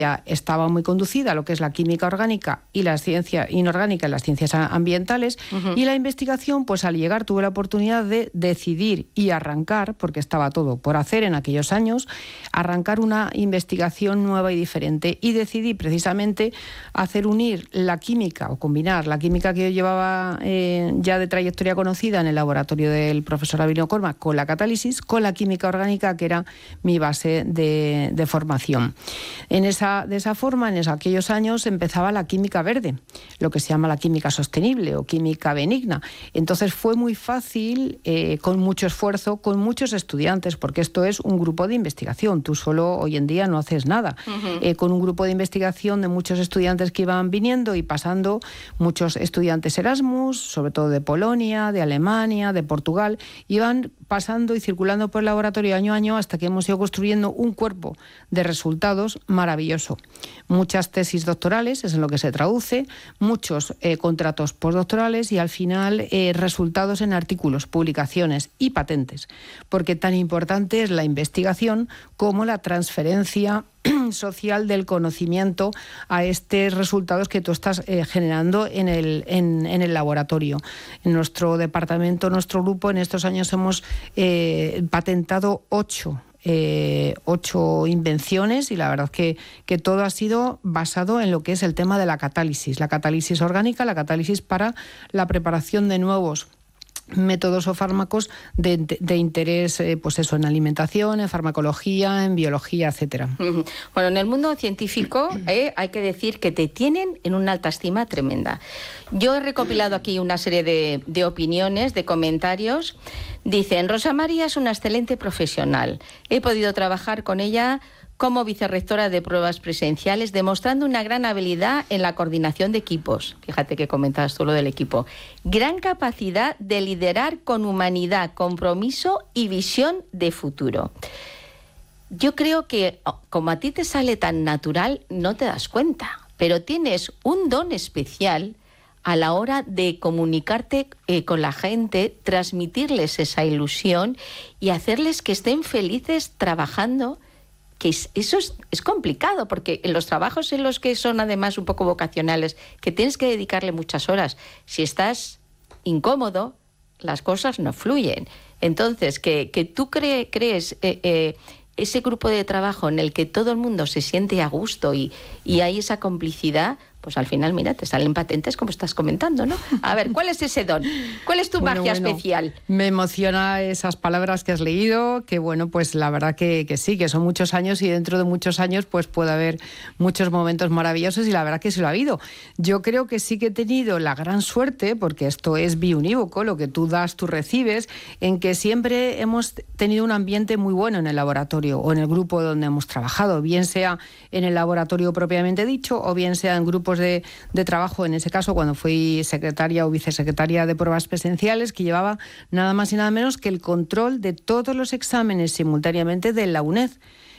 estaba muy conducida a lo que es la química orgánica y la ciencia inorgánica y las ciencias ambientales, y la investigación, pues al llegar tuve la oportunidad de decidir y arrancar, porque estaba todo por hacer en aquellos años, arrancar una investigación nueva y diferente, y decidí precisamente hacer unir la química o combinar la química que yo llevaba ya de trayectoria conocida en el laboratorio del profesor Abilio Corma con la catálisis, con la química orgánica, que era mi base de formación. De esa forma, en aquellos años empezaba la química verde, lo que se llama la química sostenible o química benigna. Entonces fue muy fácil, con mucho esfuerzo, con muchos estudiantes, porque esto es un grupo de investigación. Tú solo hoy en día no haces nada. Con un grupo de investigación de muchos estudiantes que iban viniendo y pasando, muchos estudiantes Erasmus, sobre todo de Polonia, de Alemania, de Portugal, iban pasando y circulando por el laboratorio año a año hasta que hemos ido construyendo un cuerpo de resultados maravilloso. Muchas tesis doctorales, es en lo que se traduce, muchos contratos postdoctorales y al final resultados en artículos, publicaciones y patentes, porque tan importante es la investigación como la transferencia social del conocimiento a estos resultados que tú estás generando en el laboratorio. En nuestro departamento, nuestro grupo, en estos años hemos patentado 8 invenciones, y la verdad que todo ha sido basado en lo que es el tema de la catálisis orgánica, la catálisis para la preparación de nuevos métodos o fármacos de interés, pues eso, en alimentación, en farmacología, en biología, etcétera. Bueno, en el mundo científico hay que decir que te tienen en una alta estima tremenda. Yo he recopilado aquí una serie de opiniones, de comentarios. Dicen: Rosa María es una excelente profesional. He podido trabajar con ella como vicerrectora de pruebas presenciales, demostrando una gran habilidad en la coordinación de equipos. Fíjate que comentabas tú lo del equipo. Gran capacidad de liderar con humanidad, compromiso y visión de futuro. Yo creo que, como a ti te sale tan natural, no te das cuenta, pero tienes un don especial a la hora de comunicarte con la gente, transmitirles esa ilusión y hacerles que estén felices trabajando. Que eso es complicado, porque en los trabajos en los que son además un poco vocacionales, que tienes que dedicarle muchas horas, si estás incómodo, las cosas no fluyen. Entonces, que tú crees ese grupo de trabajo en el que todo el mundo se siente a gusto y hay esa complicidad, pues al final, mira, te salen patentes como estás comentando, ¿no? A ver, ¿cuál es ese don? ¿Cuál es tu magia especial? Me emociona esas palabras que has leído, que bueno, pues la verdad que sí, que son muchos años, y dentro de muchos años pues puede haber muchos momentos maravillosos, y la verdad que sí lo ha habido. Yo creo que sí que he tenido la gran suerte, porque esto es biunívoco, lo que tú das, tú recibes, en que siempre hemos tenido un ambiente muy bueno en el laboratorio o en el grupo donde hemos trabajado, bien sea en el laboratorio propiamente dicho o bien sea en grupos de trabajo, en ese caso cuando fui secretaria o vicesecretaria de pruebas presenciales, que llevaba nada más y nada menos que el control de todos los exámenes simultáneamente de la UNED.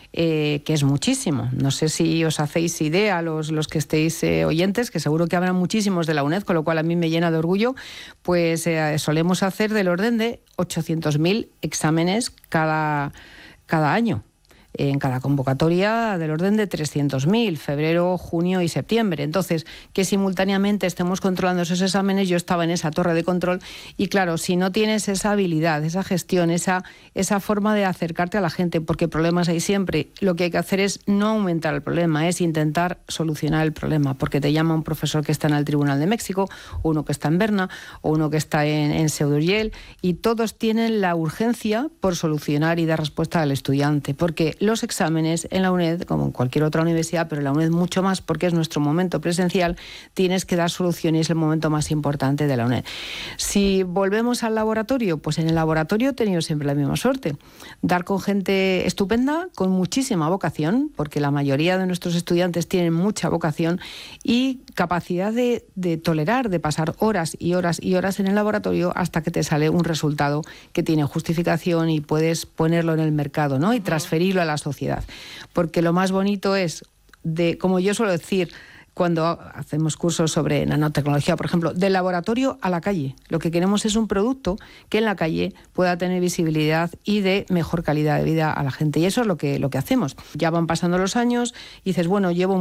Que es muchísimo. No sé si os hacéis idea, los que estéis oyentes, que seguro que habrá muchísimos de la UNED, con lo cual a mí me llena de orgullo, pues solemos hacer del orden de 800.000 exámenes cada año. En cada convocatoria del orden de 300.000, febrero, junio y septiembre. Entonces, que simultáneamente estemos controlando esos exámenes, yo estaba en esa torre de control, y claro, si no tienes esa habilidad, esa gestión, esa forma de acercarte a la gente, porque problemas hay siempre, lo que hay que hacer es no aumentar el problema, es intentar solucionar el problema, porque te llama un profesor que está en el Tribunal de México, uno que está en Berna, o uno que está en Pseudoriel, y todos tienen la urgencia por solucionar y dar respuesta al estudiante, porque los exámenes en la UNED, como en cualquier otra universidad, pero en la UNED mucho más porque es nuestro momento presencial, tienes que dar soluciones, es el momento más importante de la UNED. Si volvemos al laboratorio, pues en el laboratorio he tenido siempre la misma suerte. Dar con gente estupenda, con muchísima vocación, porque la mayoría de nuestros estudiantes tienen mucha vocación y capacidad de tolerar, de pasar horas y horas y horas en el laboratorio hasta que te sale un resultado que tiene justificación y puedes ponerlo en el mercado, ¿no? Y transferirlo a la sociedad. Porque lo más bonito es, como yo suelo decir, cuando hacemos cursos sobre nanotecnología, por ejemplo, del laboratorio a la calle. Lo que queremos es un producto que en la calle pueda tener visibilidad y de mejor calidad de vida a la gente. Y eso es lo que hacemos. Ya van pasando los años y dices, bueno, llevo